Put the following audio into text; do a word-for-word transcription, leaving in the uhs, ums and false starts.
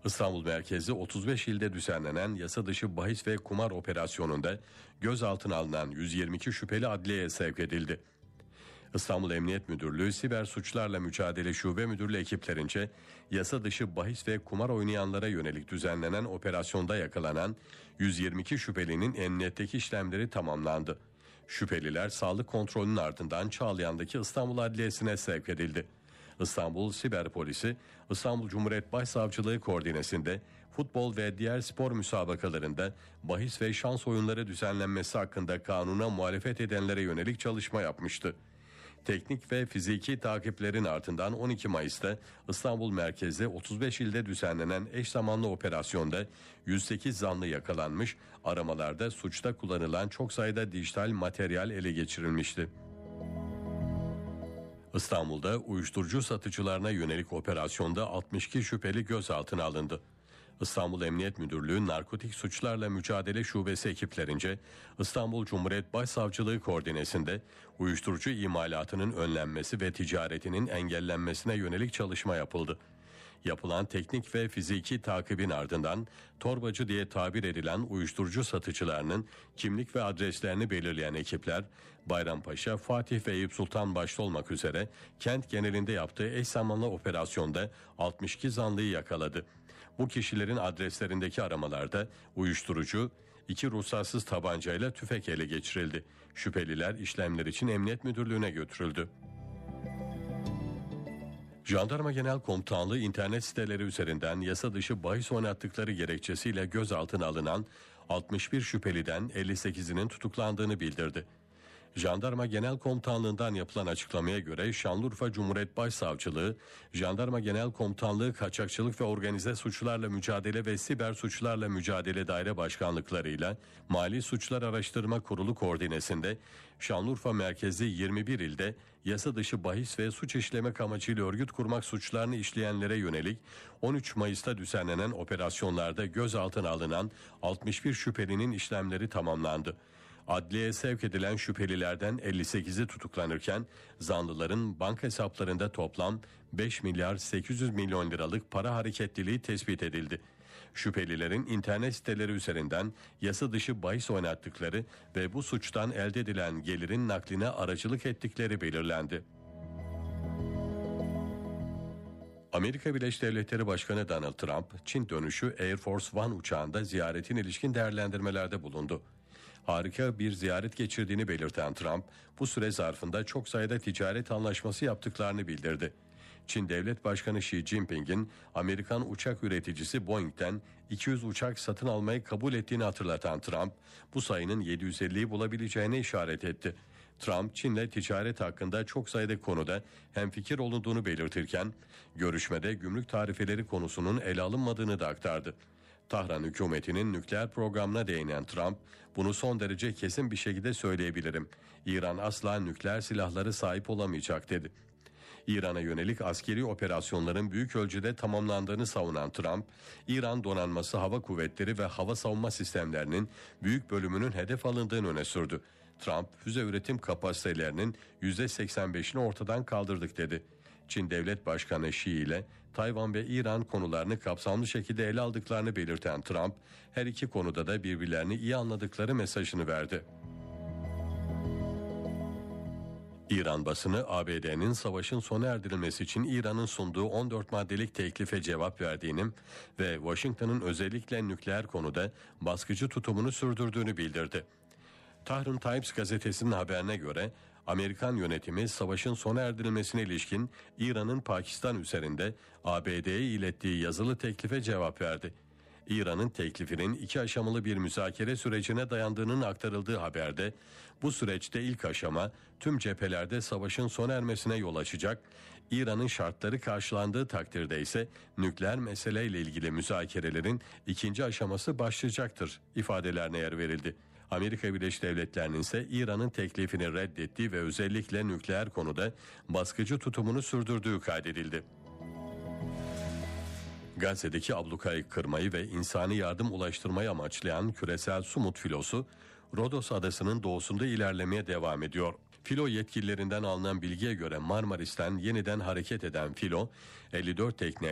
İstanbul merkezli otuz beş ilde düzenlenen yasa dışı bahis ve kumar operasyonunda gözaltına alınan yüz yirmi iki şüpheli adliyeye sevk edildi. İstanbul Emniyet Müdürlüğü Siber Suçlarla Mücadele Şube Müdürlüğü ekiplerince yasa dışı bahis ve kumar oynayanlara yönelik düzenlenen operasyonda yakalanan yüz yirmi iki şüphelinin emniyetteki işlemleri tamamlandı. Şüpheliler sağlık kontrolünün ardından Çağlayan'daki İstanbul Adliyesi'ne sevk edildi. İstanbul Siber Polisi, İstanbul Cumhuriyet Başsavcılığı koordinesinde futbol ve diğer spor müsabakalarında bahis ve şans oyunları düzenlenmesi hakkında kanuna muhalefet edenlere yönelik çalışma yapmıştı. Teknik ve fiziki takiplerin ardından on iki Mayıs'ta İstanbul merkezde otuz beş ilde düzenlenen eş zamanlı operasyonda yüz sekiz zanlı yakalanmış, aramalarda suçta kullanılan çok sayıda dijital materyal ele geçirilmişti. İstanbul'da uyuşturucu satıcılarına yönelik operasyonda altmış iki şüpheli gözaltına alındı. İstanbul Emniyet Müdürlüğü Narkotik Suçlarla Mücadele Şubesi ekiplerince İstanbul Cumhuriyet Başsavcılığı koordinesinde uyuşturucu imalatının önlenmesi ve ticaretinin engellenmesine yönelik çalışma yapıldı. Yapılan teknik ve fiziki takibin ardından torbacı diye tabir edilen uyuşturucu satıcılarının kimlik ve adreslerini belirleyen ekipler Bayrampaşa, Fatih ve Eyüp Sultan başta olmak üzere kent genelinde yaptığı eş zamanlı operasyonda altmış iki zanlıyı yakaladı. Bu kişilerin adreslerindeki aramalarda uyuşturucu, iki ruhsatsız tabancayla tüfek ele geçirildi. Şüpheliler işlemler için Emniyet Müdürlüğü'ne götürüldü. Jandarma Genel Komutanlığı internet siteleri üzerinden yasa dışı bahis oynattıkları gerekçesiyle gözaltına alınan altmış bir şüpheliden elli sekizinin tutuklandığını bildirdi. Jandarma Genel Komutanlığı'ndan yapılan açıklamaya göre Şanlıurfa Cumhuriyet Başsavcılığı, Jandarma Genel Komutanlığı Kaçakçılık ve Organize Suçlarla Mücadele ve Siber Suçlarla Mücadele Daire Başkanlıklarıyla Mali Suçlar Araştırma Kurulu koordinesinde Şanlıurfa merkezli yirmi bir ilde yasa dışı bahis ve suç işlemek amacıyla örgüt kurmak suçlarını işleyenlere yönelik on üç Mayıs'ta düzenlenen operasyonlarda gözaltına alınan altmış bir şüphelinin işlemleri tamamlandı. Adliyeye sevk edilen şüphelilerden elli sekizi tutuklanırken zanlıların banka hesaplarında toplam beş milyar sekiz yüz milyon liralık para hareketliliği tespit edildi. Şüphelilerin internet siteleri üzerinden yasa dışı bahis oynattıkları ve bu suçtan elde edilen gelirin nakline aracılık ettikleri belirlendi. Amerika Birleşik Devletleri Başkanı Donald Trump, Çin dönüşü Air Force One uçağında ziyaretin ilişkin değerlendirmelerde bulundu. Harika bir ziyaret geçirdiğini belirten Trump, bu süre zarfında çok sayıda ticaret anlaşması yaptıklarını bildirdi. Çin Devlet Başkanı Xi Jinping'in Amerikan uçak üreticisi Boeing'den iki yüz uçak satın almayı kabul ettiğini hatırlatan Trump, bu sayının yedi yüz elliyi bulabileceğine işaret etti. Trump, Çin'le ticaret hakkında çok sayıda konuda hemfikir olunduğunu belirtirken, görüşmede gümrük tarifeleri konusunun ele alınmadığını da aktardı. Tahran hükümetinin nükleer programına değinen Trump, bunu son derece kesin bir şekilde söyleyebilirim. İran asla nükleer silahları sahip olamayacak dedi. İran'a yönelik askeri operasyonların büyük ölçüde tamamlandığını savunan Trump, İran donanması, hava kuvvetleri ve hava savunma sistemlerinin büyük bölümünün hedef alındığını öne sürdü. Trump, füze üretim kapasitelerinin yüzde seksen beşini ortadan kaldırdık dedi. Çin Devlet Başkanı Xi ile Tayvan ve İran konularını kapsamlı şekilde ele aldıklarını belirten Trump, her iki konuda da birbirlerini iyi anladıkları mesajını verdi. İran basını A B D'nin savaşın sona erdirilmesi için İran'ın sunduğu on dört maddelik teklife cevap verdiğini ve Washington'ın özellikle nükleer konuda baskıcı tutumunu sürdürdüğünü bildirdi. Tahran Times gazetesinin haberine göre Amerikan yönetimi savaşın sona erdirilmesine ilişkin İran'ın Pakistan üzerinde A B D'ye ilettiği yazılı teklife cevap verdi. İran'ın teklifinin iki aşamalı bir müzakere sürecine dayandığının aktarıldığı haberde, bu süreçte ilk aşama tüm cephelerde savaşın sona ermesine yol açacak, İran'ın şartları karşılandığı takdirde ise nükleer meseleyle ilgili müzakerelerin ikinci aşaması başlayacaktır ifadelerine yer verildi. Amerika Birleşik Devletleri'nin ise İran'ın teklifini reddettiği ve özellikle nükleer konuda baskıcı tutumunu sürdürdüğü kaydedildi. Gazze'deki ablukayı kırmayı ve insani yardım ulaştırmayı amaçlayan küresel Sumut filosu, Rodos adasının doğusunda ilerlemeye devam ediyor. Filo yetkililerinden alınan bilgiye göre Marmaris'ten yeniden hareket eden filo, elli dört tekne